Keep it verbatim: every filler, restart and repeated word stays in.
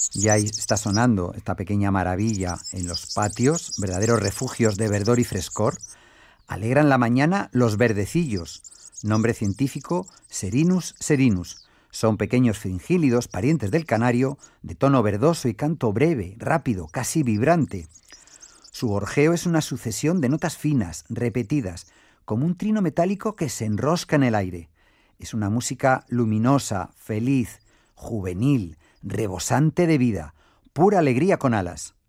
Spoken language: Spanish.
Ya ahí está sonando esta pequeña maravilla en los patios, verdaderos refugios de verdor y frescor. Alegran la mañana los verdecillos, nombre científico Serinus serinus. Son pequeños fringílidos parientes del canario, de tono verdoso y canto breve, rápido, casi vibrante. Su gorjeo es una sucesión de notas finas, repetidas, como un trino metálico que se enrosca en el aire. Es una música luminosa, feliz, juvenil, rebosante de vida, pura alegría con alas.